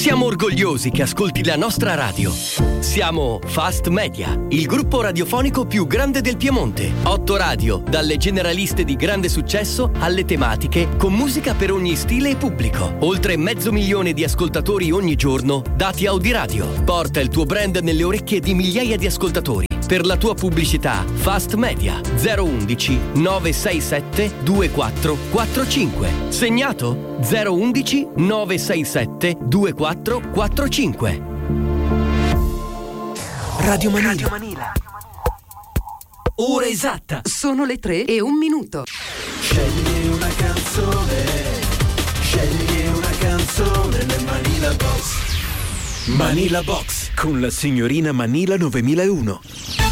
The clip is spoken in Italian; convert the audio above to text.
Siamo orgogliosi che ascolti la nostra radio. Siamo Fast Media, il gruppo radiofonico più grande del Piemonte. 8 radio, dalle generaliste di grande successo alle tematiche, con musica per ogni stile e pubblico. Oltre 500.000 di ascoltatori ogni giorno, dati Audiradio. Porta il tuo brand nelle orecchie di migliaia di ascoltatori. Per la tua pubblicità, Fast Media 011 967 2445. Segnato? 011 967 2445. Radio Manila. Ora esatta. Sono le 3:01. Scegli una canzone nel Manila Box. Manila Box con la signorina Manila 9001.